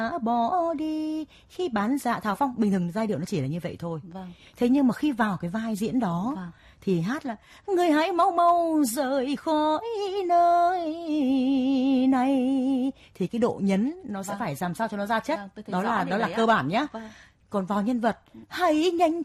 bỏ đi. Khi bán dạ Thảo Phong, bình thường giai điệu nó chỉ là như vậy thôi. Vâng. Thế nhưng mà khi vào cái vai diễn đó, Vâng. thì hát là người hãy mau mau rời khỏi nơi này, thì cái độ nhấn nó sẽ phải làm sao cho nó ra chất. Vâng, tôi thấy đó rõ là điều đấy cơ ạ. bản nhá. Vâng. Còn vào nhân vật, hãy nhanh